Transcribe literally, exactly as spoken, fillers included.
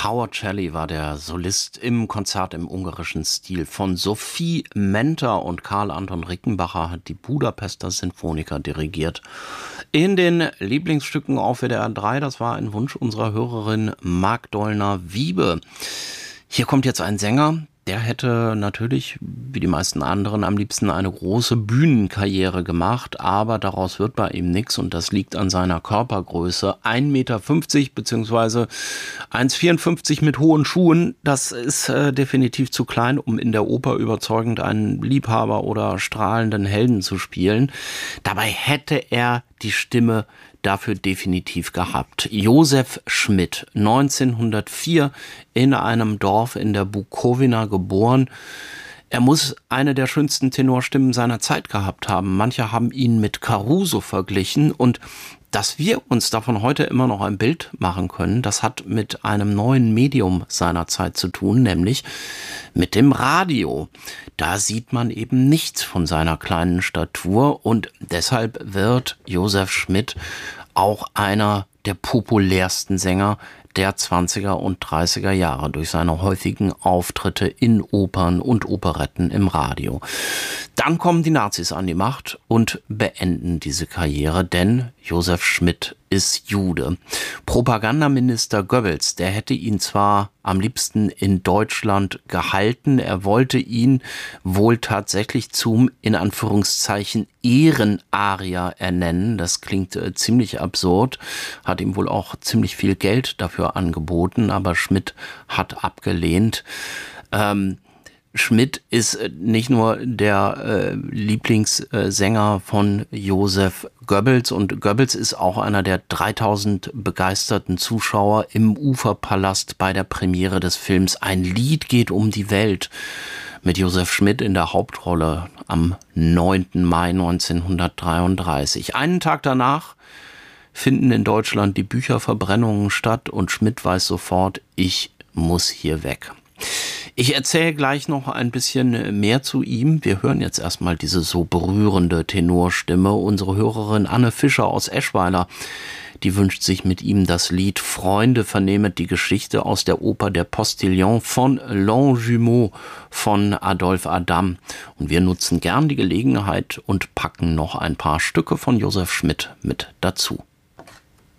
Howard Shelley war der Solist im Konzert im ungarischen Stil von Sophie Menter, und Karl Anton Rickenbacher hat die Budapester Sinfoniker dirigiert. In den Lieblingsstücken auf W D R drei, das war ein Wunsch unserer Hörerin Mark-Dollner-Wiebe. Hier kommt jetzt ein Sänger, der hätte natürlich, wie die meisten anderen, am liebsten eine große Bühnenkarriere gemacht, aber daraus wird bei ihm nichts, und das liegt an seiner Körpergröße. ein Meter fünfzig bzw. eins Komma vierundfünfzig mit hohen Schuhen, das ist äh, definitiv zu klein, um in der Oper überzeugend einen Liebhaber oder strahlenden Helden zu spielen. Dabei hätte er die Stimme dafür definitiv gehabt. Josef Schmidt, neunzehnhundertvier in einem Dorf in der Bukowina geboren. Er muss eine der schönsten Tenorstimmen seiner Zeit gehabt haben. Manche haben ihn mit Caruso verglichen, und dass wir uns davon heute immer noch ein Bild machen können, das hat mit einem neuen Medium seiner Zeit zu tun, nämlich mit dem Radio. Da sieht man eben nichts von seiner kleinen Statur, und deshalb wird Josef Schmidt auch einer der populärsten Sänger der zwanziger und dreißiger Jahre durch seine häufigen Auftritte in Opern und Operetten im Radio. Dann kommen die Nazis an die Macht und beenden diese Karriere, denn Josef Schmidt ist Jude. Propagandaminister Goebbels, der hätte ihn zwar am liebsten in Deutschland gehalten, er wollte ihn wohl tatsächlich zum, in Anführungszeichen, Ehrenarier ernennen. Das klingt äh, ziemlich absurd, hat ihm wohl auch ziemlich viel Geld dafür angeboten, aber Schmidt hat abgelehnt. Ähm, Schmidt ist nicht nur der äh, Lieblingssänger von Joseph Goebbels, und Goebbels ist auch einer der dreitausend begeisterten Zuschauer im Uferpalast bei der Premiere des Films Ein Lied geht um die Welt mit Josef Schmidt in der Hauptrolle am neunten Mai neunzehnhundertdreiunddreißig. Einen Tag danach finden in Deutschland die Bücherverbrennungen statt, und Schmidt weiß sofort, ich muss hier weg. Ich erzähle gleich noch ein bisschen mehr zu ihm. Wir hören jetzt erstmal diese so berührende Tenorstimme. Unsere Hörerin Anne Fischer aus Eschweiler, die wünscht sich mit ihm das Lied Freunde vernehmet die Geschichte aus der Oper Der Postillon von Longjumeau von Adolphe Adam. Und wir nutzen gern die Gelegenheit und packen noch ein paar Stücke von Josef Schmidt mit dazu.